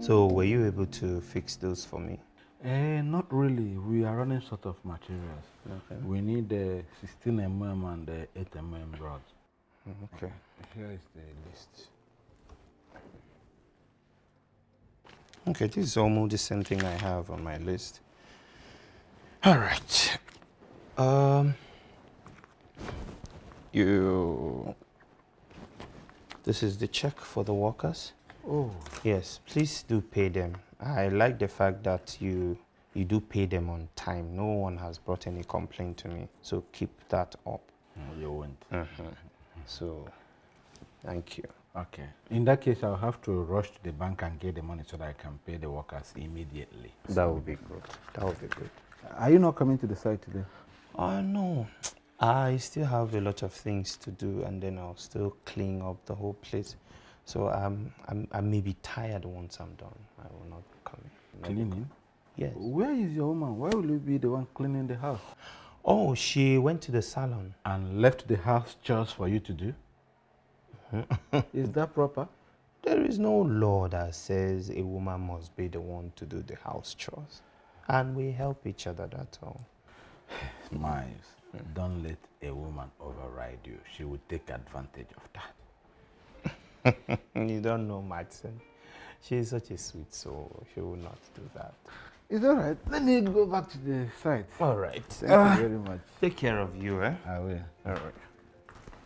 So were you able to fix those for me? Not really. We are running short of materials. Okay. We need the 16 mm and the 8 mm rods. Okay. Here is the list. Okay, this is almost the same thing I have on my list. All right. This is the check for the workers. Oh. Yes, please do pay them. I like the fact that you do pay them on time. No one has brought any complaint to me, so keep that up. No, you won't. So, thank you. Okay. In that case, I'll have to rush to the bank and get the money so that I can pay the workers immediately. That would be good. That would be good. Are you not coming to the site today? No. I still have a lot of things to do, and then I'll still clean up the whole place. So I may be tired once I'm done. I will not be coming. Cleaning? Yes. Where is your woman? Why will you be the one cleaning the house? Oh, she went to the salon. And left the house chores for you to do? Is that proper? There is no law that says a woman must be the one to do the house chores. And we help each other, that's all. Miles, don't let a woman override you. She will take advantage of that. You don't know Madsen. She is such a sweet soul. She will not do that. It's all right. Let me go back to the site. All right. Thank you very much. Take care of you, eh? I will. All right.